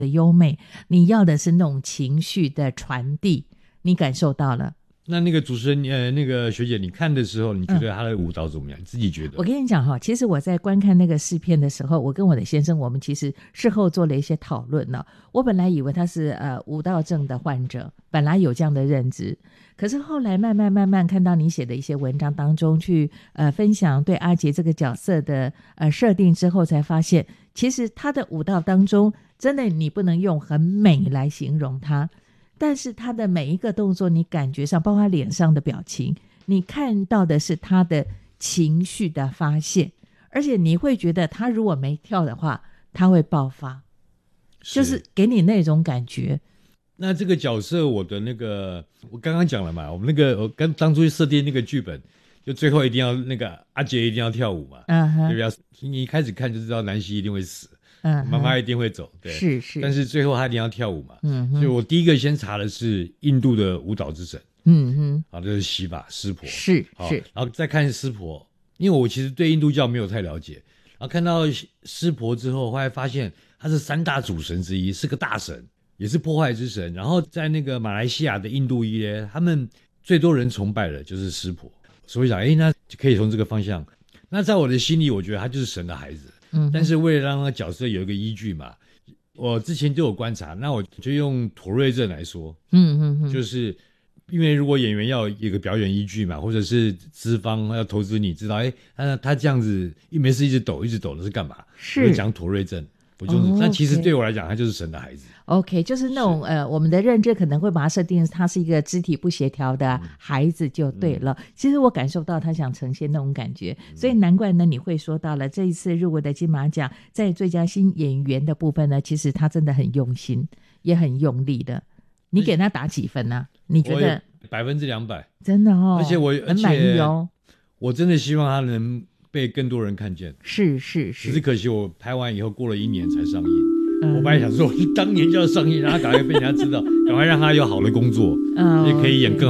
的优美，你要的是那种情绪的传递，你感受到了。 那个主持人那个学姐，你看的时候，你觉得她的舞蹈怎么样？你自己觉得？ 我跟你讲哈，其实我在观看那个试片的时候，我跟我的先生，我们其实事后做了一些讨论呢。我本来以为他是舞蹈症的患者，本来有这样的认知，可是后来慢慢看到你写的一些文章当中去分享对阿杰这个角色的设定之后，才发现其实他的舞蹈当中，真的你不能用很美来形容他。但是他的每一个动作，你感觉上，包括他脸上的表情，你看到的是他的情绪的发泄，而且你会觉得他如果没跳的话，他会爆发，就是给你那种感觉。 那这个角色，我刚刚讲了嘛，我们我当初设定那个剧本，就最后一定要阿杰一定要跳舞嘛，对不对？你一开始看就知道南希一定会死。妈妈一定会走，对， 是， 但是最后他一定要跳舞嘛，所以我第一个先查的是印度的舞蹈之神，好，这是西法湿婆， 是， 然后再看湿婆，因为我其实对印度教没有太了解，然后看到湿婆之后，后来发现他是3大主神之一，是个大神，也是破坏之神，然后在那个马来西亚的印度裔他们最多人崇拜的就是湿婆，所以想，那就可以从这个方向，那在我的心里，我觉得他就是神的孩子。但是为了让他角色有一个依据嘛，我之前就有观察，那我就用妥瑞症来说，就是因为如果演员要有一个表演依据嘛，或者是资方要投资你知道，他这样子没事一直抖的是干嘛？我就讲妥瑞症，但其实对我来讲，他就是神的孩子。 OK， 就是那种我们的认知可能会把它设定他是一个肢体不协调的孩子就对了。其实我感受到他想呈现那种感觉，所以难怪呢你会说到了这一次入围的金马奖，在最佳新演员的部分呢，其实他真的很用心，也很用力的。你给他打几分呢？你觉得 200%？ 真的哦， 而且很满意哦。 我真的希望他能被更多人看见。 是， 只是可惜我拍完以后过了1年才上映。我本来想说当年就要上映，让他赶快被人家知道，赶快让他有好的工作，也可以演更